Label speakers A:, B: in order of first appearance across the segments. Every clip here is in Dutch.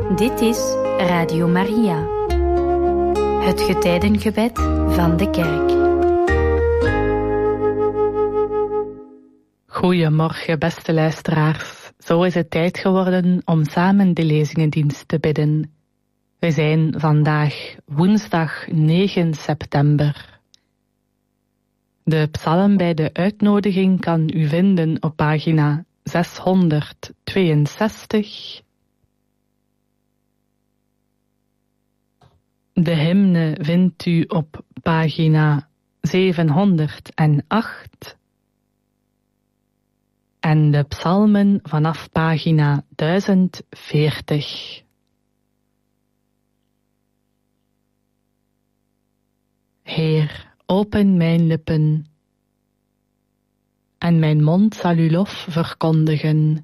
A: Dit is Radio Maria, het getijdengebed van de kerk.
B: Goedemorgen, beste luisteraars. Zo is het tijd geworden om samen de lezingendienst te bidden. We zijn vandaag woensdag 9 september. De psalm bij de uitnodiging kan u vinden op pagina 662. De hymne vindt u op pagina 708 en de psalmen vanaf pagina 1040. Heer, open mijn lippen, en mijn mond zal uw lof verkondigen.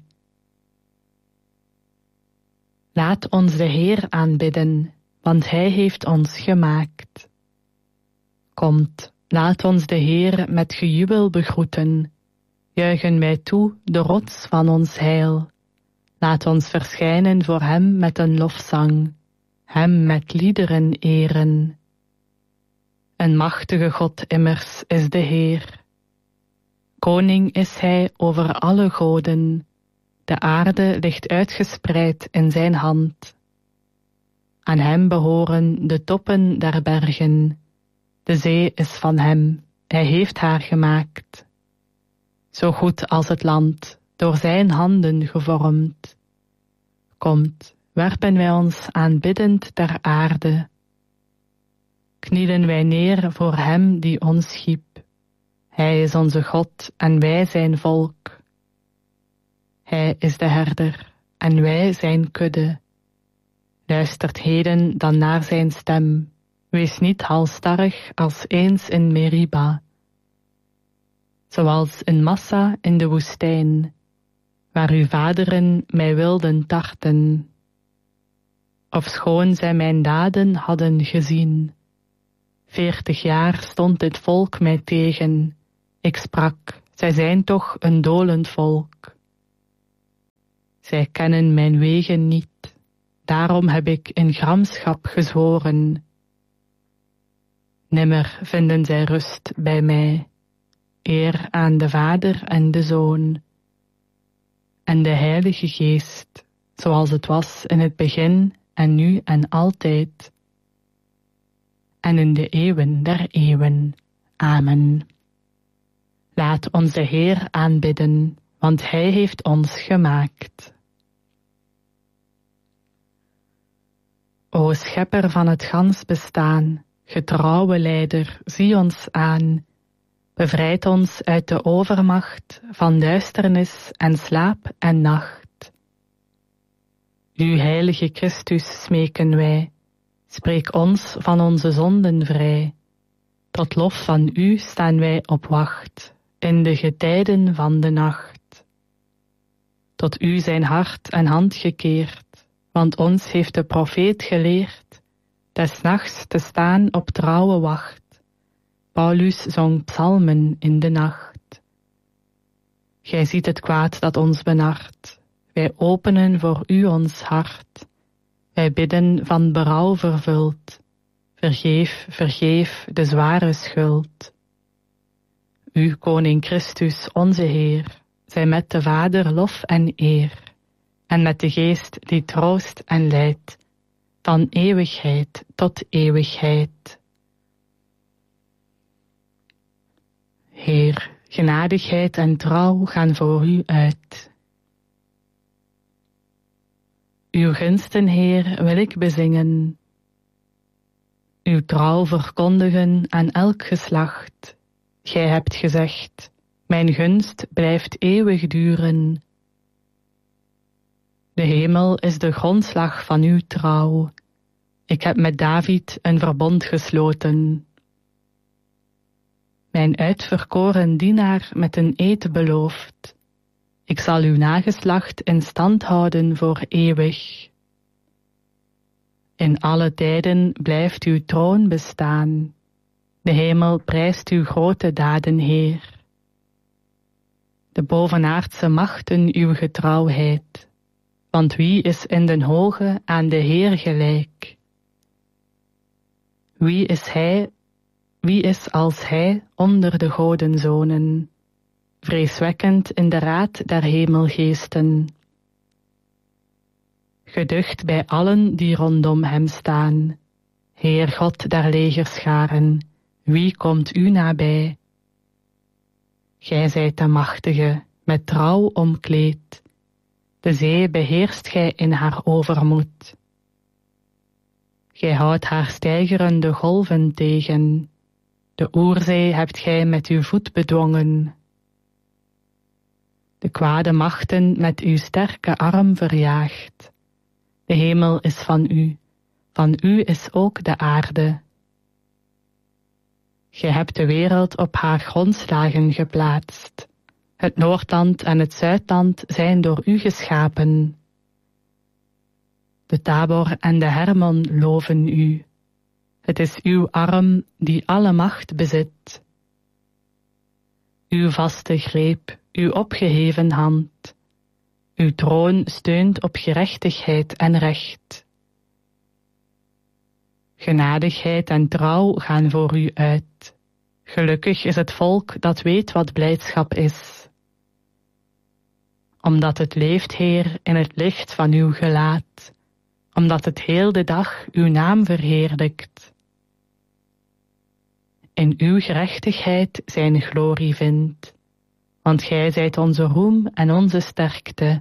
B: Laat ons de Heer aanbidden, want Hij heeft ons gemaakt. Komt, laat ons de Heer met gejubel begroeten. Juichen wij toe, de rots van ons heil. Laat ons verschijnen voor Hem met een lofzang, Hem met liederen eren. Een machtige God immers is de Heer. Koning is Hij over alle goden. De aarde ligt uitgespreid in zijn hand. Aan Hem behoren de toppen der bergen. De zee is van Hem, Hij heeft haar gemaakt. Zo goed als het land, door zijn handen gevormd. Komt, werpen wij ons aanbiddend ter aarde. Knielen wij neer voor Hem die ons schiep. Hij is onze God en wij zijn volk. Hij is de herder en wij zijn kudde. Luistert heden dan naar zijn stem. Wees niet halstarrig als eens in Meriba. Zoals in Massa in de woestijn, waar uw vaderen mij wilden tarten. Ofschoon zij mijn daden hadden gezien. 40 jaar stond dit volk mij tegen. Ik sprak, zij zijn toch een dolend volk. Zij kennen mijn wegen niet, daarom heb ik in gramschap gezworen. Nimmer vinden zij rust bij mij. Eer aan de Vader en de Zoon en de Heilige Geest, zoals het was in het begin en nu en altijd en in de eeuwen der eeuwen. Amen. Laat ons de Heer aanbidden, want Hij heeft ons gemaakt. O Schepper van het gans bestaan, getrouwe Leider, zie ons aan. Bevrijd ons uit de overmacht van duisternis en slaap en nacht. U heilige Christus smeken wij, spreek ons van onze zonden vrij. Tot lof van u staan wij op wacht, in de getijden van de nacht. Tot u zijn hart en hand gekeerd, want ons heeft de profeet geleerd, des nachts te staan op trouwe wacht. Paulus zong psalmen in de nacht. Gij ziet het kwaad dat ons benart. Wij openen voor u ons hart. Wij bidden van berouw vervuld. Vergeef, vergeef de zware schuld. U, Koning Christus, onze Heer, zij met de Vader lof en eer, en met de Geest die troost en leidt, van eeuwigheid tot eeuwigheid. Heer, genadigheid en trouw gaan voor u uit. Uw gunsten, Heer, wil ik bezingen. Uw trouw verkondigen aan elk geslacht. Gij hebt gezegd, mijn gunst blijft eeuwig duren. De hemel is de grondslag van uw trouw. Ik heb met David een verbond gesloten. Mijn uitverkoren dienaar met een eed beloofd. Ik zal uw nageslacht in stand houden voor eeuwig. In alle tijden blijft uw troon bestaan. De hemel prijst uw grote daden, Heer. De bovenaardse machten uw getrouwheid. Want wie is in den hoge aan de Heer gelijk? Wie is als hij onder de godenzonen, vreeswekkend in de raad der hemelgeesten? Geducht bij allen die rondom hem staan, Heer God der legerscharen, wie komt u nabij? Gij zijt de machtige, met trouw omkleed, de zee beheerst gij in haar overmoed. Gij houdt haar steigerende golven tegen, de oerzee hebt gij met uw voet bedwongen. De kwade machten met uw sterke arm verjaagd. De hemel is van u is ook de aarde. Gij hebt de wereld op haar grondslagen geplaatst. Het Noordland en het Zuidland zijn door u geschapen. De Tabor en de Hermon loven u. Het is uw arm die alle macht bezit. Uw vaste greep, uw opgeheven hand. Uw troon steunt op gerechtigheid en recht. Genadigheid en trouw gaan voor u uit. Gelukkig is het volk dat weet wat blijdschap is. Omdat het leeft, Heer, in het licht van uw gelaat. Omdat het heel de dag uw naam verheerlijkt. In uw gerechtigheid zijn glorie vindt. Want gij zijt onze roem en onze sterkte.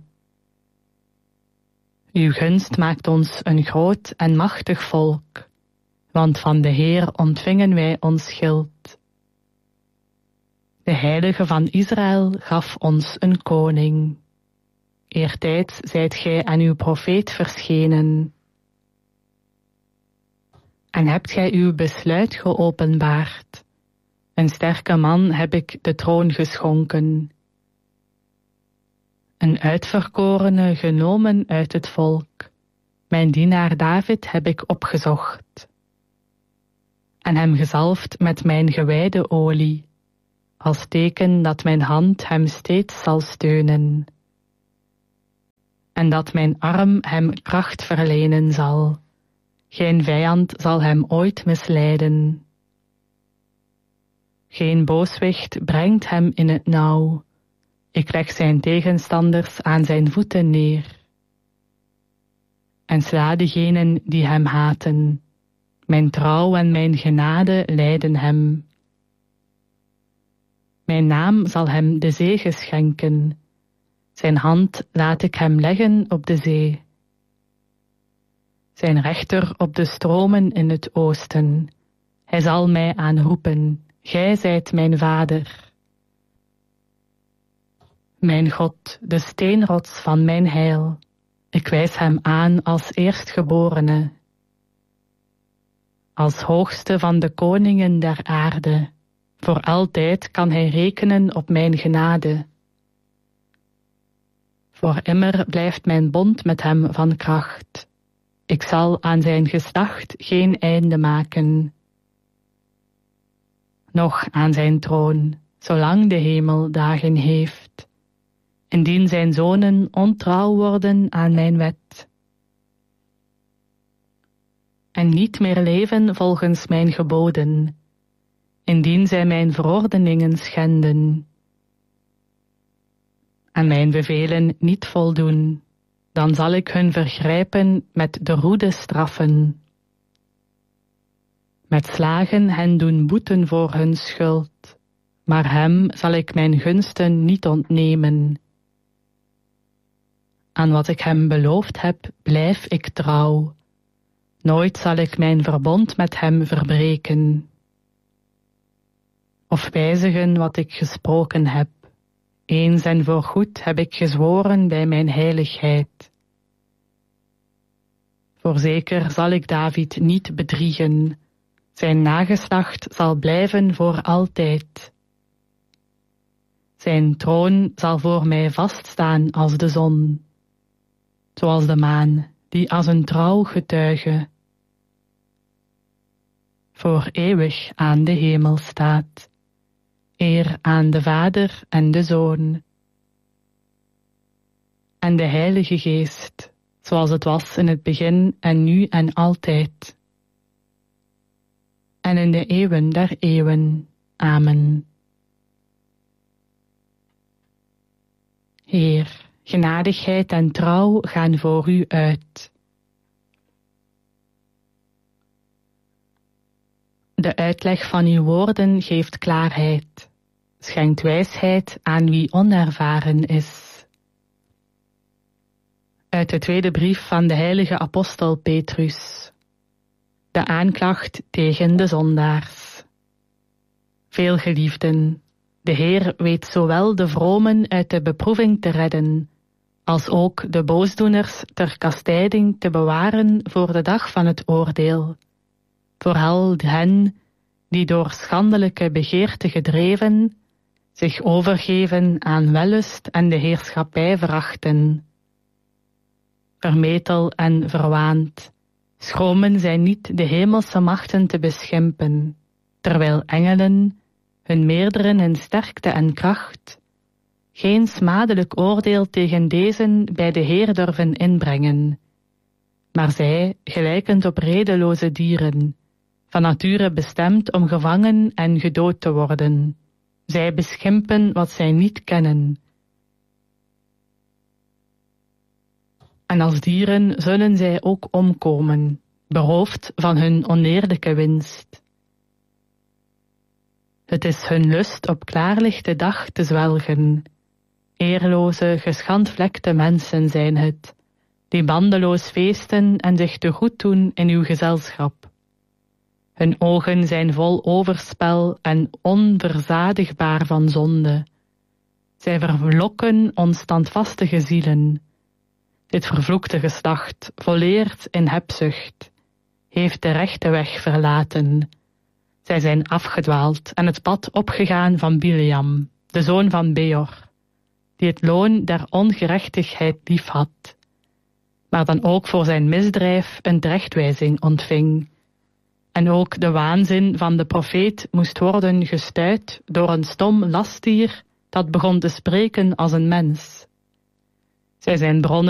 B: Uw gunst maakt ons een groot en machtig volk. Want van de Heer ontvingen wij ons schild. De Heilige van Israël gaf ons een koning. Eertijds zijt gij aan uw profeet verschenen. En hebt gij uw besluit geopenbaard. Een sterke man heb ik de troon geschonken. Een uitverkorene genomen uit het volk. Mijn dienaar David heb ik opgezocht. En hem gezalfd met mijn gewijde olie, als teken dat mijn hand hem steeds zal steunen. En dat mijn arm hem kracht verlenen zal. Geen vijand zal hem ooit misleiden. Geen booswicht brengt hem in het nauw. Ik leg zijn tegenstanders aan zijn voeten neer. En sla degenen die hem haten. Mijn trouw en mijn genade leiden hem. Mijn naam zal hem de zege schenken. Zijn hand laat ik hem leggen op de zee. Zijn rechter op de stromen in het oosten. Hij zal mij aanroepen, gij zijt mijn vader. Mijn God, de steenrots van mijn heil. Ik wijs hem aan als eerstgeborene. Als hoogste van de koningen der aarde. Voor altijd kan hij rekenen op mijn genade. Voor immer blijft mijn bond met hem van kracht. Ik zal aan zijn geslacht geen einde maken. Nog aan zijn troon, zolang de hemel dagen heeft. Indien zijn zonen ontrouw worden aan mijn wet. En niet meer leven volgens mijn geboden. Indien zij mijn verordeningen schenden. En mijn bevelen niet voldoen, dan zal ik hun vergrijpen met de roede straffen. Met slagen hen doen boeten voor hun schuld, maar hem zal ik mijn gunsten niet ontnemen. Aan wat ik hem beloofd heb, blijf ik trouw. Nooit zal ik mijn verbond met hem verbreken. Of wijzigen wat ik gesproken heb. Eens en voorgoed heb ik gezworen bij mijn heiligheid. Voorzeker zal ik David niet bedriegen. Zijn nageslacht zal blijven voor altijd. Zijn troon zal voor mij vaststaan als de zon. Zoals de maan, die als een trouw getuige. Voor eeuwig aan de hemel staat. Eer aan de Vader en de Zoon. en de Heilige Geest, zoals het was in het begin en nu en altijd. En in de eeuwen der eeuwen. Amen. Heer, genadigheid en trouw gaan voor u uit. De uitleg van uw woorden geeft klaarheid, schenkt wijsheid aan wie onervaren is. Uit de tweede brief van de heilige apostel Petrus. De aanklacht tegen de zondaars. Veelgeliefden, de Heer weet zowel de vromen uit de beproeving te redden, als ook de boosdoeners ter kastijding te bewaren voor de dag van het oordeel. Vooral hen die door schandelijke begeerte gedreven, zich overgeven aan wellust en de heerschappij verachten. Vermetel en verwaand, schromen zij niet de hemelse machten te beschimpen, terwijl engelen, hun meerderen in sterkte en kracht, geen smadelijk oordeel tegen dezen bij de Heer durven inbrengen. Maar zij, gelijkend op redeloze dieren, van nature bestemd om gevangen en gedood te worden. Zij beschimpen wat zij niet kennen. En als dieren zullen zij ook omkomen, beroofd van hun oneerlijke winst. Het is hun lust op klaarlichte dag te zwelgen. Eerloze, geschandvlekte mensen zijn het, die bandeloos feesten en zich te goed doen in uw gezelschap. Hun ogen zijn vol overspel en onverzadigbaar van zonde. Zij verlokken onstandvastige zielen. Dit vervloekte geslacht, volleerd in hebzucht, heeft de rechte weg verlaten. Zij zijn afgedwaald en het pad opgegaan van Bileam, de zoon van Beor, die het loon der ongerechtigheid liefhad, maar dan ook voor zijn misdrijf een terechtwijzing ontving. En ook de waanzin van de profeet moest worden gestuit door een stom lastdier dat begon te spreken als een mens. Zij zijn bronnen